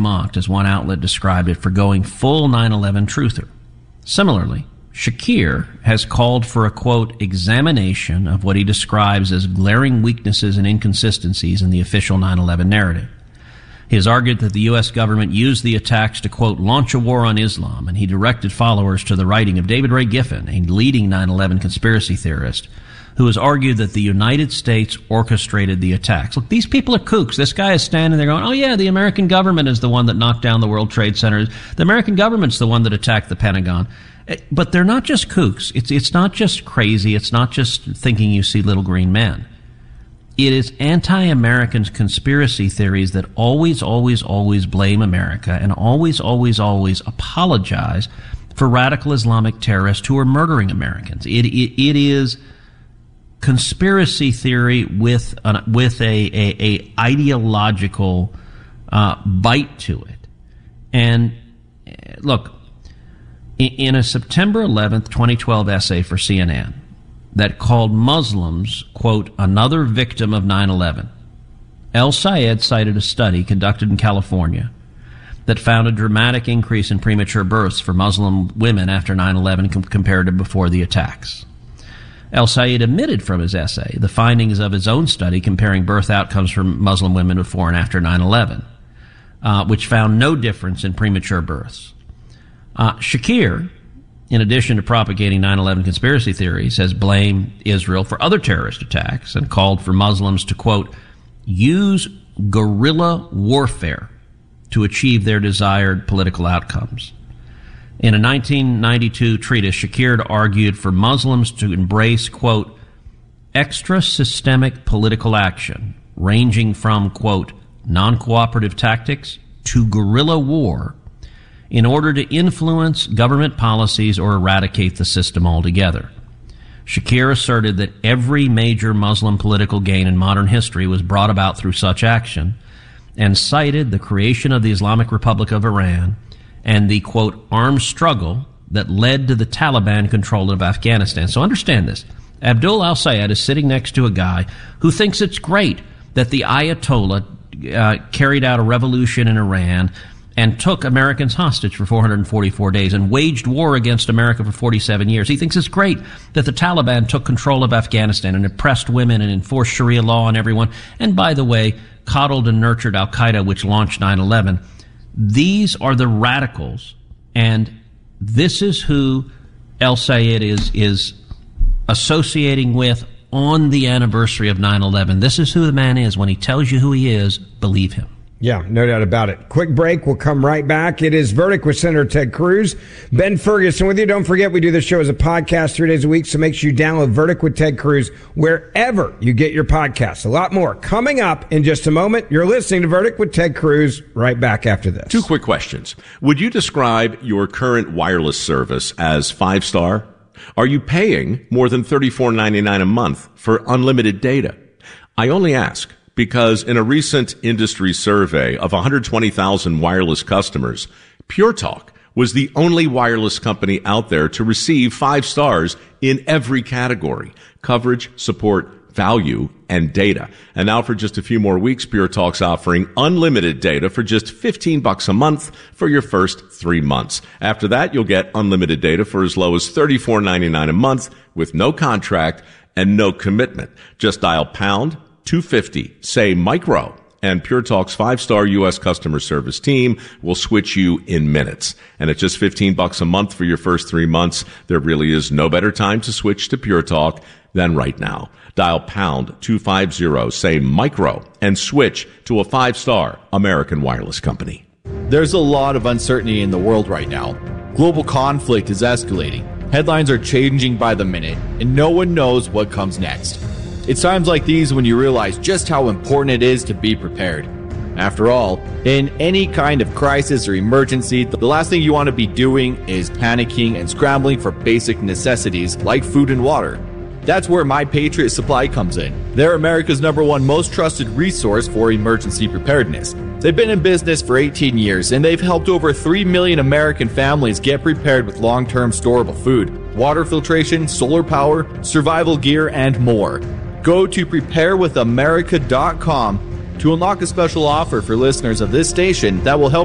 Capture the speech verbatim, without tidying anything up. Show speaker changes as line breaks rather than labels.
mocked, as one outlet described it, for going full nine eleven truther. Similarly, Shakir has called for a, quote, examination of what he describes as glaring weaknesses and inconsistencies in the official nine eleven narrative. He has argued that the U S government used the attacks to, quote, launch a war on Islam, and he directed followers to the writing of David Ray Giffen, a leading nine eleven conspiracy theorist, who has argued that the United States orchestrated the attacks. Look, these people are kooks. This guy is standing there going, oh, yeah, the American government is the one that knocked down the World Trade Center. The American government's the one that attacked the Pentagon. But they're not just kooks. It's, it's not just crazy. It's not just thinking you see little green men. It is anti-American conspiracy theories that always, always, always blame America and always, always, always apologize for radical Islamic terrorists who are murdering Americans. It, it, it is conspiracy theory with an, with a, a, a ideological uh, bite to it. And look, in, in a September eleventh, twenty twelve essay for C N N that called Muslims, quote, another victim of nine eleven, El Sayed cited a study conducted in California that found a dramatic increase in premature births for Muslim women after nine eleven com- compared to before the attacks. El Sayed omitted from his essay the findings of his own study comparing birth outcomes for Muslim women before and after nine eleven, uh, which found no difference in premature births. Uh, Shakir, in addition to propagating nine eleven conspiracy theories, has blamed Israel for other terrorist attacks and called for Muslims to, quote, use guerrilla warfare to achieve their desired political outcomes. In a nineteen ninety-two treatise, Shakir argued for Muslims to embrace, quote, extra-systemic political action, ranging from, quote, non-cooperative tactics to guerrilla war, in order to influence government policies or eradicate the system altogether. Shakir asserted that every major Muslim political gain in modern history was brought about through such action, and cited the creation of the Islamic Republic of Iran and the, quote, armed struggle that led to the Taliban control of Afghanistan. So understand this. Abdul al-Sayed is sitting next to a guy who thinks it's great that the Ayatollah uh, carried out a revolution in Iran and took Americans hostage for four hundred forty-four days and waged war against America for forty-seven years. He thinks it's great that the Taliban took control of Afghanistan and oppressed women and enforced Sharia law on everyone. And by the way, coddled and nurtured al-Qaeda, which launched nine eleven. These are the radicals, and this is who El Sayed is, is associating with on the anniversary of nine eleven. This is who the man is. When he tells you who he is, believe him.
Yeah, no doubt about it. Quick break. We'll come right back. It is Verdict with Senator Ted Cruz. Ben Ferguson with you. Don't forget, we do this show as a podcast three days a week, so make sure you download Verdict with Ted Cruz wherever you get your podcasts. A lot more coming up in just a moment. You're listening to Verdict with Ted Cruz. Right back after this.
Two quick questions. Would you describe your current wireless service as five-star? Are you paying more than thirty-four ninety-nine a month for unlimited data? I only ask because in a recent industry survey of one hundred twenty thousand wireless customers, Pure Talk was the only wireless company out there to receive five stars in every category: coverage, support, value, and data. And now for just a few more weeks, Pure Talk's offering unlimited data for just fifteen bucks a month for your first three months. After that, you'll get unlimited data for as low as thirty-four ninety-nine a month with no contract and no commitment. Just dial pound two fifty, say micro, and Pure Talk's five-star U S customer service team will switch you in minutes. And at just fifteen bucks a month for your first three months, there really is no better time to switch to Pure Talk than right now. Dial pound two fifty, say micro, and switch to a five-star American wireless company.
There's a lot of uncertainty in the world right now. Global conflict is escalating. Headlines are changing by the minute, and no one knows what comes next. It's times like these when you realize just how important it is to be prepared. After all, in any kind of crisis or emergency, the last thing you want to be doing is panicking and scrambling for basic necessities like food and water. That's where My Patriot Supply comes in. They're America's number one most trusted resource for emergency preparedness. They've been in business for eighteen years, and they've helped over three million American families get prepared with long-term storable food, water filtration, solar power, survival gear, and more. Go to prepare with america dot com to unlock a special offer for listeners of this station that will help